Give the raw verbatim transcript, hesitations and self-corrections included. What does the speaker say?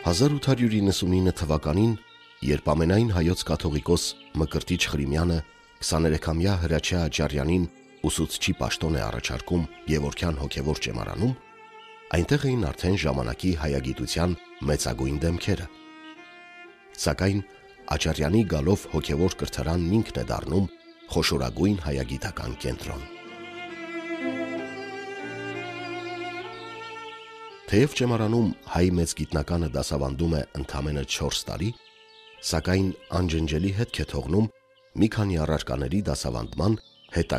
հազար ութ հարյուր իննսունինը թվականին, երբ ամենայն հայոց կաթողիկոս Մկրտիչ Խրիմյանը քսաներեքամյա Հրաչյա Աճարյանին ուսուցչի պաշտոն է առաջարկում Գևորգյան հոգևոր ճեմարանում, այնտեղ էին արդեն ժամանակի հայագիտության մեծագույն դեմքերը։ Սակայն Աճարյանի գալով հոգևոր կրթարանն ինքն է դառնում խոշորագույն հայագիտական կենտրոն։ Թեև ճեմարանում հայ մեծ գիտնականը դասավանդում է ընդամենը չորս տարի, սակայն անջնջելի հետք է թողնում մի քանի առարկաների դասավանդման հետագա